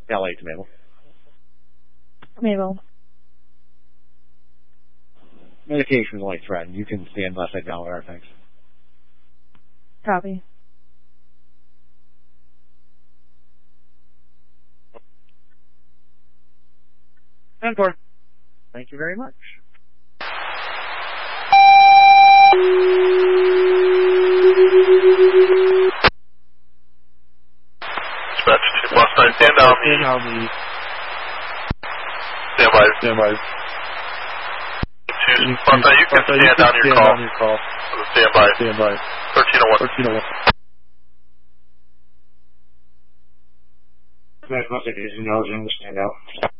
LA to Mabel. Mabel. Medication is only threatened. You can stand unless I download our things. Copy. And for. Thank you very much. Dispatch 2 plus 9, stand down me. Stand by. 2 plus 9, you can stand down your call. Stand by. 1301. Stand out.